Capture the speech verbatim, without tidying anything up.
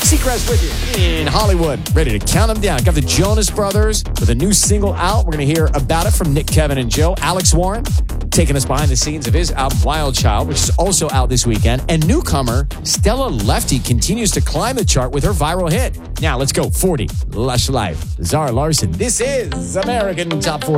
Seacrest with you in Hollywood, ready to count them down. Got the Jonas Brothers with a new single out. We're going to hear about it from Nick, Kevin, and Joe. Alex Warren taking us behind the scenes of his album Wild Child, which is also out this weekend. And newcomer Stella Lefty continues to climb the chart with her viral hit. Now let's go. forty, Lush Life. Zara Larson. This is American Top forty.